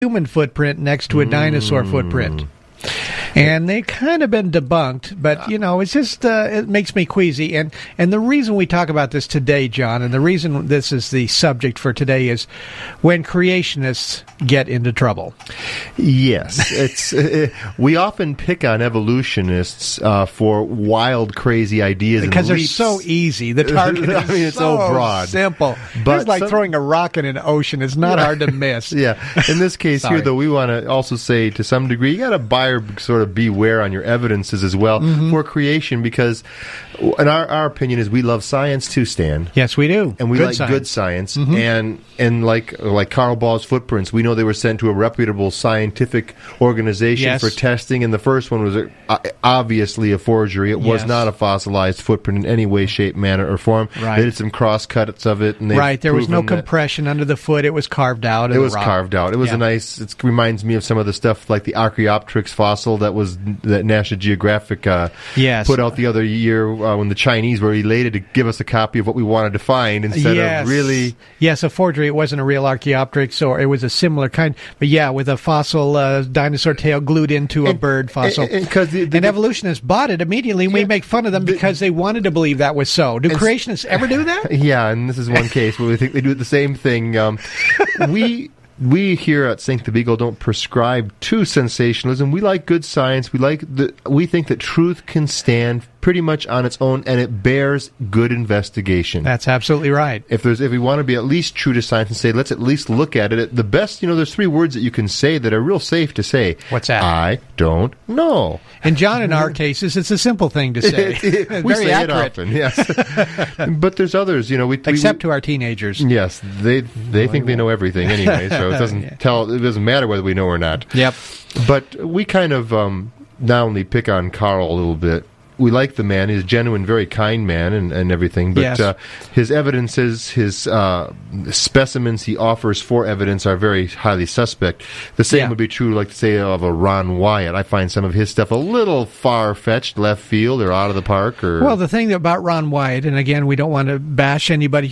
human footprint next to a dinosaur footprint. And they kind of been debunked, but, it's just, it makes me queasy. And the reason we talk about this today, John, and the reason this is the subject for today is when creationists get into trouble. Yes. We often pick on evolutionists for wild, crazy ideas. Because they're so easy. The target is it's so broad. Simple. But it's like throwing a rock in an ocean. It's not hard to miss. Yeah. In this case here, though, we want to also say, to some degree, you got to buyer sort of beware on your evidences as well for creation, because in our opinion is we love science too, Stan. Yes, we do. And we like good science. And like Carl Ball's footprints, we know they were sent to a reputable scientific organization for testing, and the first one was obviously a forgery. It was not a fossilized footprint in any way, shape, manner, or form. Right. They did some cross-cuts of it. And there was no compression under the foot. It was carved out. It was carved out. It was a nice, it reminds me of some of the stuff like the Archaeopteryx fossil that National Geographic put out the other year when the Chinese were elated to give us a copy of what we wanted to find instead of really... Yes, a forgery. It wasn't a real Archaeopteryx, or it was a similar kind. But with a fossil dinosaur tail glued into a bird fossil. And evolutionists bought it immediately, and we make fun of them because they wanted to believe that was so. Do creationists ever do that? Yeah, and this is one case where we think they do the same thing. We here at Sink the Beagle don't prescribe to sensationalism. We like good science. We think that truth can stand pretty much on its own, and it bears good investigation. That's absolutely right. If we want to be at least true to science and say, let's at least look at it, the best, there's three words that you can say that are real safe to say. What's that? I don't know. And John, in our cases, it's a simple thing to say. We Very say accurate. it often, yes. But there's others, except to our teenagers. Yes, they think they know everything anyway, so it doesn't matter whether we know or not. Yep. But we kind of not only pick on Carl a little bit. We like the man. He's a genuine, very kind man and everything. But his evidences, his specimens he offers for evidence are very highly suspect. The same would be true, like, say, of a Ron Wyatt. I find some of his stuff a little far-fetched, left field, or out of the park. Well, the thing about Ron Wyatt, and again, we don't want to bash anybody,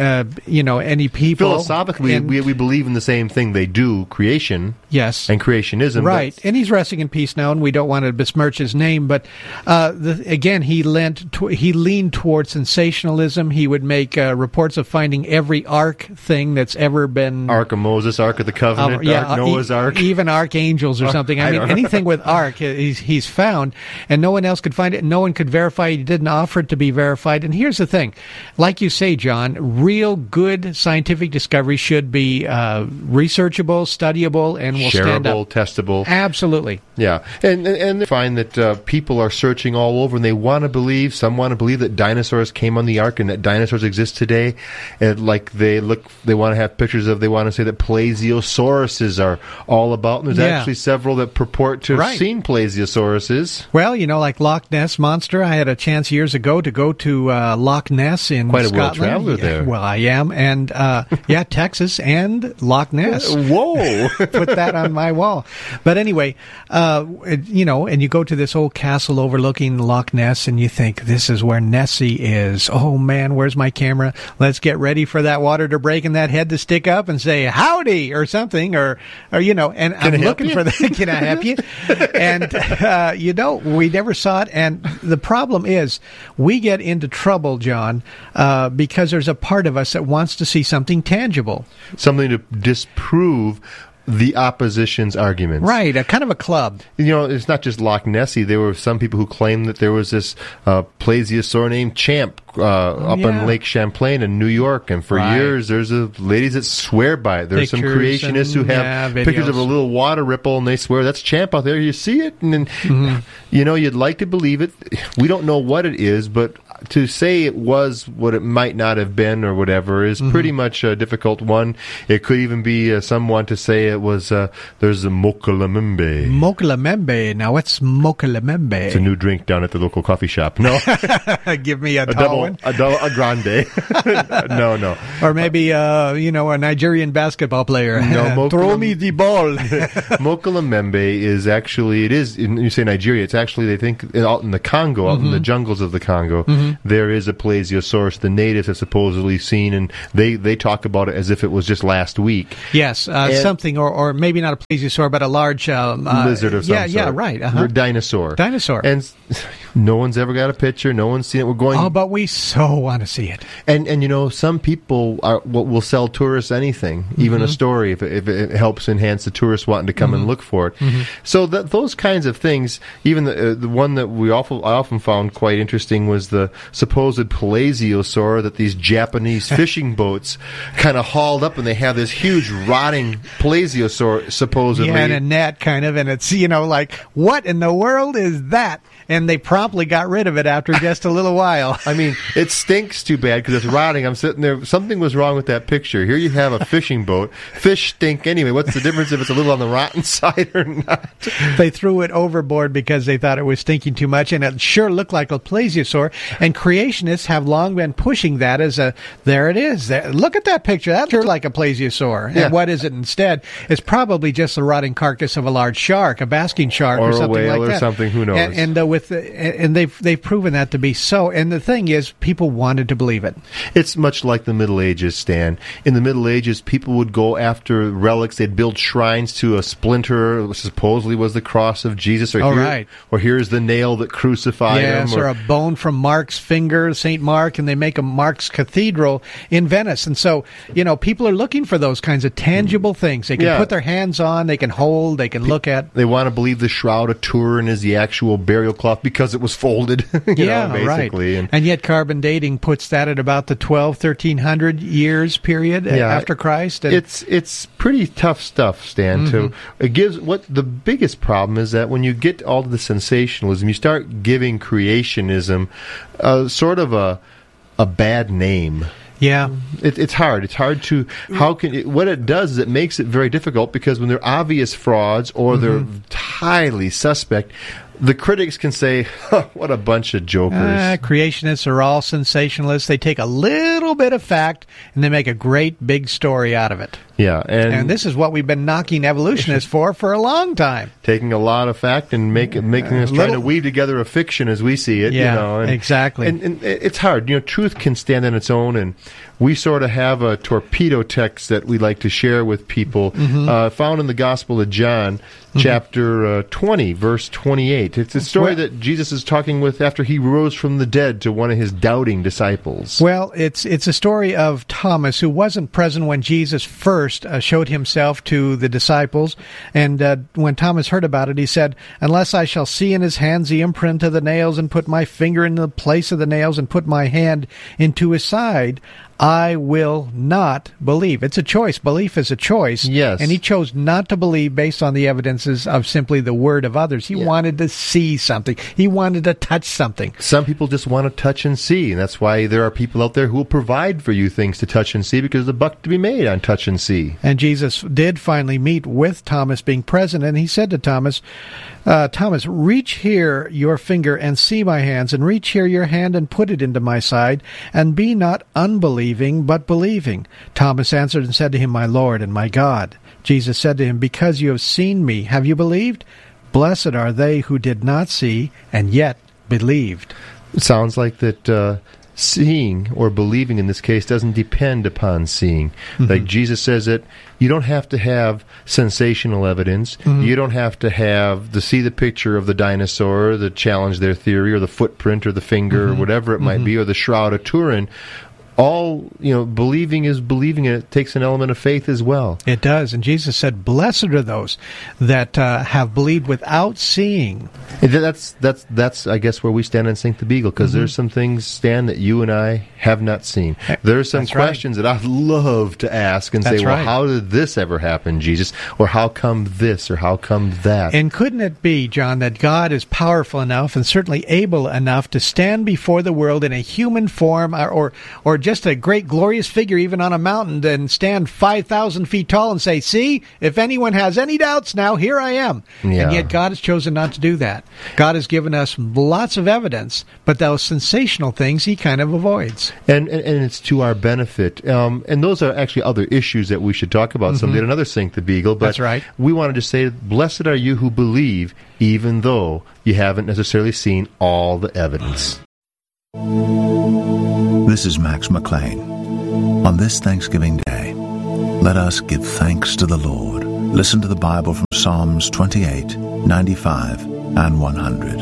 any people. Philosophically, we believe in the same thing they do, creation. Yes. And creationism. Right. And he's resting in peace now, and we don't want to besmirch his name, but again, he leaned towards sensationalism. He would make reports of finding every ark thing that's ever been... Ark of Moses, Ark of the Covenant, Ark Noah's Ark. Even archangels or something. I mean, anything with ark he's found, and no one else could find it. No one could verify it. He didn't offer it to be verified. And here's the thing. Like you say, John, real good scientific discovery should be researchable, studyable, and will stand up. Shareable, testable. Absolutely. Yeah. And they find that people are searching all over, and they want to believe, some want to believe that dinosaurs came on the ark and that dinosaurs exist today. And they want to have pictures of, they want to say that plesiosauruses are all about, and there's actually several that purport to have seen plesiosauruses. Well, like Loch Ness Monster, I had a chance years ago to go to Loch Ness in Quite Scotland. Quite a world traveler there. Well, I am. And, Texas and Loch Ness. Whoa! Put that on my wall. But anyway, and you go to this old castle overlooking Loch Ness, and you think, this is where Nessie is. Oh, man, where's my camera? Let's get ready for that water to break and that head to stick up and say, howdy, or something, or and I'm looking for that. Can I help you? And, we never saw it. And the problem is, we get into trouble, John, because there's a part of us that wants to see something tangible. Something to disprove the opposition's arguments. Right, a kind of a club. It's not just Loch Nessie. There were some people who claimed that there was this plesiosaur named Champ up on Lake Champlain in New York, and for years there's ladies that swear by it. There's some creationists who have pictures of a little water ripple, and they swear, that's Champ out there. You see it? And then, you'd like to believe it. We don't know what it is, but to say it was what it might not have been or whatever is pretty much a difficult one. It could even be someone to say it was, there's a Mokalamembe. Mokalamembe. Now, what's Mokalamembe? It's a new drink down at the local coffee shop. No. Give me a double one? A grande. No. Or maybe, a Nigerian basketball player. No, throw me the ball. Mokulamembe is actually, you say Nigeria, it's actually, they think, out in the Congo, out in the jungles of the Congo, there is a plesiosaurus the natives have supposedly seen, and they talk about it as if it was just last week. Yes, something, or maybe not a plesiosaur, but a large... lizard of some sort. Yeah, right. Uh-huh. Dinosaur. And no one's ever got a picture. No one's seen it. We're going... Oh, but we so want to see it. And some people will sell tourists anything, even a story, if it helps enhance the tourists wanting to come and look for it. So those kinds of things, even the one that I often found quite interesting was the supposed plesiosaur that these Japanese fishing boats kind of hauled up, and they have this huge rotting plesiosaur, supposedly. Yeah, and a net, kind of, and it's, like, what in the world is that? And they promptly got rid of it after just a little while. I mean, it stinks too bad because it's rotting. I'm sitting there. Something was wrong with that picture. Here you have a fishing boat. Fish stink anyway. What's the difference if it's a little on the rotten side or not? They threw it overboard because they thought it was stinking too much, and it sure looked like a plesiosaur. And creationists have long been pushing that as there it is. Look at that picture. That's sure like a plesiosaur. Yeah. And what is it instead? It's probably just the rotting carcass of a large shark, a basking shark, or something like that. Or a whale or something. Who knows? And they've proven that to be so. And the thing is, people wanted to believe it. It's much like the Middle Ages, Stan. In the Middle Ages, people would go after relics. They'd build shrines to a splinter, which supposedly was the cross of Jesus. Or here's the nail that crucified him. Or a bone from Mark's finger, St. Mark, and they make a Mark's Cathedral in Venice. And so, people are looking for those kinds of tangible things. They can put their hands on, they can hold, they can look at. They want to believe the Shroud of Turin is the actual burial cloth because it was folded, basically. Right. And yet carbon dating puts that at about the 1300 years period after Christ. And it's pretty tough stuff, Stan, too. It gives the biggest problem is that when you get all the sensationalism, you start giving creationism sort of a bad name. Yeah, it's hard. It's hard to what it does is it makes it very difficult because when they're obvious frauds or they're highly suspect, the critics can say, what a bunch of jokers. Creationists are all sensationalists. They take a little bit of fact and they make a great big story out of it. Yeah, and this is what we've been knocking evolutionists for a long time. Taking a lot of fact and making us trying to weave together a fiction as we see it. Yeah, exactly. And it's hard. Truth can stand on its own, and we sort of have a torpedo text that we like to share with people, found in the Gospel of John, chapter 20, verse 28. It's a story that Jesus is talking with after he rose from the dead to one of his doubting disciples. Well, it's a story of Thomas, who wasn't present when Jesus first showed himself to the disciples. And when Thomas heard about it, he said, "Unless I shall see in his hands the imprint of the nails, and put my finger in the place of the nails, and put my hand into his side, I will not believe." It's a choice. Belief is a choice. Yes. And he chose not to believe based on the evidences of simply the word of others. He wanted to see something. He wanted to touch something. Some people just want to touch and see, and that's why there are people out there who will provide for you things to touch and see, because there's a buck to be made on touch and see. And Jesus did finally meet with Thomas being present, and he said to Thomas, Thomas, reach here your finger and see my hands, and reach here your hand and put it into my side, and be not unbelieving, but believing. Thomas answered and said to him, My Lord and my God. Jesus said to him, Because you have seen me, have you believed? Blessed are they who did not see, and yet believed. It sounds like that seeing or believing in this case doesn't depend upon seeing. Like Jesus says that you don't have to have sensational evidence. You don't have to see the picture of the dinosaur that challenged their theory, or the footprint or the finger or whatever it might be, or the Shroud of Turin. All, believing is believing, and it takes an element of faith as well. It does. And Jesus said, Blessed are those that have believed without seeing. And that's I guess, where we stand on Sink the Beagle, because there's some things, Stan, that you and I have not seen. There's some questions that I'd love to ask and say, well, how did this ever happen, Jesus? Or how come this, or how come that? And couldn't it be, John, that God is powerful enough and certainly able enough to stand before the world in a human form, or just a great, glorious figure even on a mountain and stand 5,000 feet tall and say, see, if anyone has any doubts now, here I am. Yeah. And yet God has chosen not to do that. God has given us lots of evidence, but those sensational things he kind of avoids. And it's to our benefit. And those are actually other issues that we should talk about someday, another Sink the Beagle. But that's right. We wanted to say, blessed are you who believe, even though you haven't necessarily seen all the evidence. This is Max McLean. On this Thanksgiving Day, let us give thanks to the Lord. Listen to the Bible from Psalms 28, 95, and 100.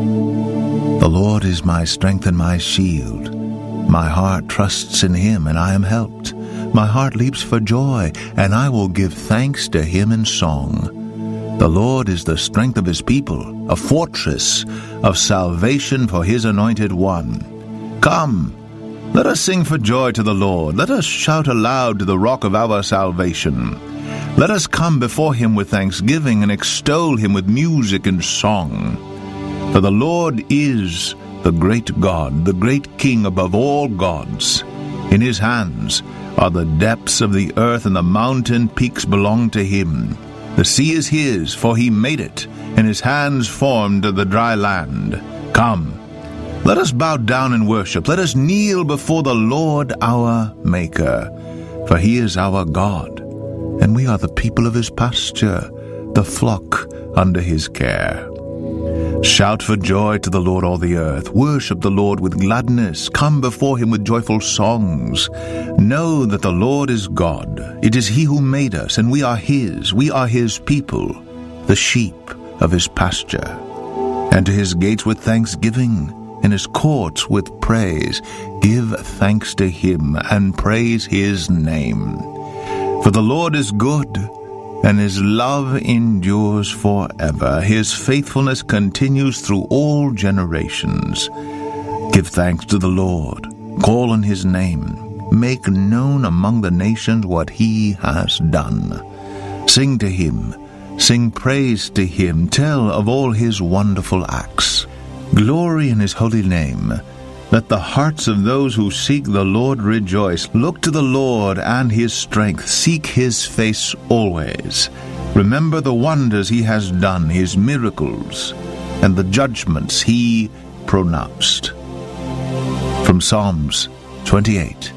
The Lord is my strength and my shield. My heart trusts in him, and I am helped. My heart leaps for joy, and I will give thanks to him in song. The Lord is the strength of his people, a fortress of salvation for his anointed one. Come, let us sing for joy to the Lord. Let us shout aloud to the rock of our salvation. Let us come before him with thanksgiving and extol him with music and song. For the Lord is the great God, the great King above all gods. In his hands are the depths of the earth, and the mountain peaks belong to him. The sea is his, for he made it, and his hands formed the dry land. Come, let us bow down and worship. Let us kneel before the Lord our Maker. For he is our God, and we are the people of his pasture, the flock under his care. Shout for joy to the Lord, all the earth. Worship the Lord with gladness. Come before him with joyful songs. Know that the Lord is God. It is he who made us, and we are his. We are his people, the sheep of his pasture. Enter his gates with thanksgiving, and his courts with praise. Give thanks to him, and praise his name. For the Lord is good, and his love endures forever. His faithfulness continues through all generations. Give thanks to the Lord. Call on his name. Make known among the nations what he has done. Sing to him. Sing praise to him. Tell of all his wonderful acts. Glory in his holy name. Let the hearts of those who seek the Lord rejoice. Look to the Lord and his strength. Seek his face always. Remember the wonders he has done, his miracles, and the judgments he pronounced. From Psalms 28,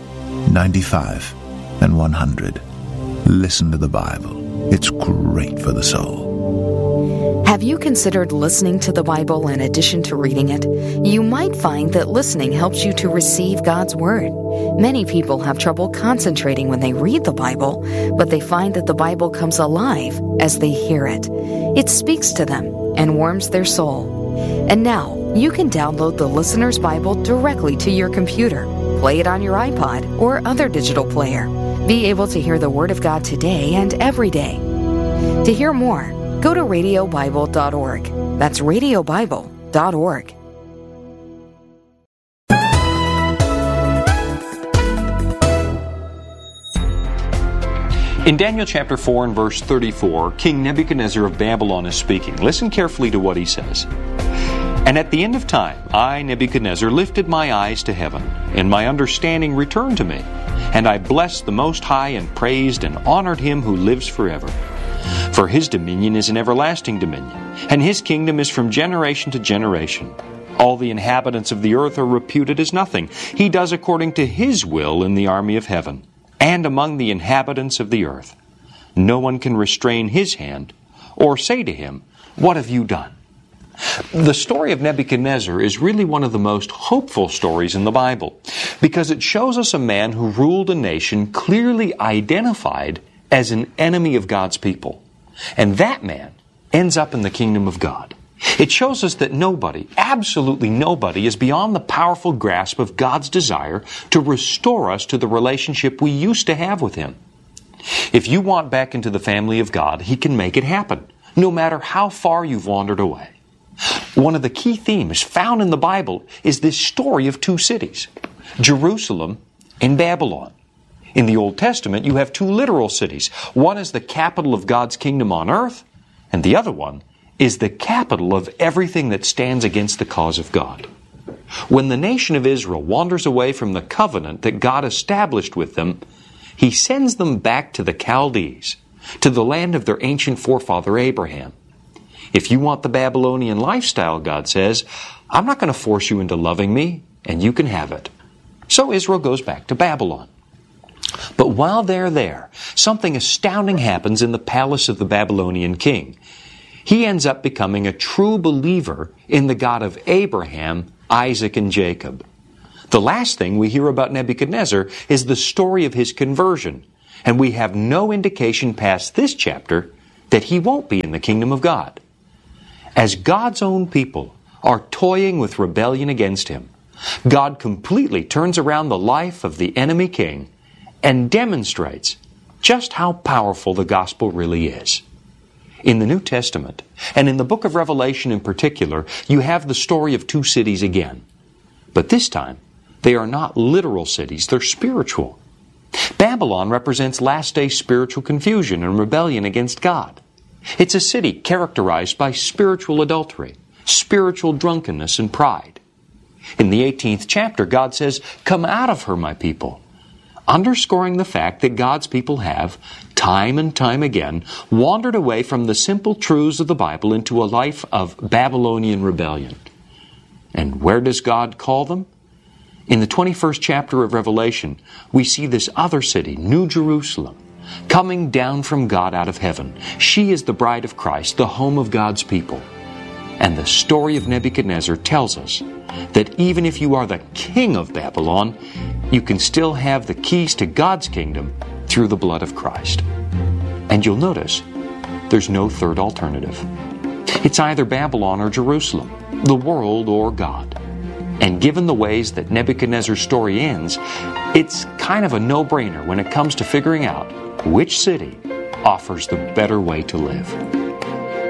95, and 100. Listen to the Bible. It's great for the soul. Have you considered listening to the Bible in addition to reading it? You might find that listening helps you to receive God's Word. Many people have trouble concentrating when they read the Bible, but they find that the Bible comes alive as they hear it. It speaks to them and warms their soul. And now, you can download the Listener's Bible directly to your computer, play it on your iPod or other digital player. Be able to hear the Word of God today and every day. To hear more, go to radiobible.org. That's radiobible.org. In Daniel chapter 4 and verse 34, King Nebuchadnezzar of Babylon is speaking. Listen carefully to what he says. And at the end of time, I, Nebuchadnezzar, lifted my eyes to heaven, and my understanding returned to me. And I blessed the Most High and praised and honored him who lives forever. For his dominion is an everlasting dominion, and his kingdom is from generation to generation. All the inhabitants of the earth are reputed as nothing. He does according to his will in the army of heaven, and among the inhabitants of the earth. No one can restrain his hand, or say to him, "What have you done?" The story of Nebuchadnezzar is really one of the most hopeful stories in the Bible, because it shows us a man who ruled a nation clearly identified as an enemy of God's people. And that man ends up in the kingdom of God. It shows us that nobody, absolutely nobody, is beyond the powerful grasp of God's desire to restore us to the relationship we used to have with him. If you want back into the family of God, he can make it happen, no matter how far you've wandered away. One of the key themes found in the Bible is this story of two cities, Jerusalem and Babylon. In the Old Testament, you have two literal cities. One is the capital of God's kingdom on earth, and the other one is the capital of everything that stands against the cause of God. When the nation of Israel wanders away from the covenant that God established with them, He sends them back to the Chaldees, to the land of their ancient forefather Abraham. If you want the Babylonian lifestyle, God says, I'm not going to force you into loving me, and you can have it. So Israel goes back to Babylon. But while they're there, something astounding happens in the palace of the Babylonian king. He ends up becoming a true believer in the God of Abraham, Isaac, and Jacob. The last thing we hear about Nebuchadnezzar is the story of his conversion, and we have no indication past this chapter that he won't be in the kingdom of God. As God's own people are toying with rebellion against Him, God completely turns around the life of the enemy king and demonstrates just how powerful the gospel really is. In the New Testament, and in the book of Revelation in particular, you have the story of two cities again. But this time, they are not literal cities, they're spiritual. Babylon represents last-day spiritual confusion and rebellion against God. It's a city characterized by spiritual adultery, spiritual drunkenness, and pride. In the 18th chapter, God says, "Come out of her, my people," underscoring the fact that God's people have, time and time again, wandered away from the simple truths of the Bible into a life of Babylonian rebellion. And where does God call them? In the 21st chapter of Revelation, we see this other city, New Jerusalem, coming down from God out of heaven. She is the bride of Christ, the home of God's people. And the story of Nebuchadnezzar tells us that even if you are the king of Babylon, you can still have the keys to God's kingdom through the blood of Christ. And you'll notice there's no third alternative. It's either Babylon or Jerusalem, the world or God. And given the ways that Nebuchadnezzar's story ends, it's kind of a no-brainer when it comes to figuring out which city offers the better way to live.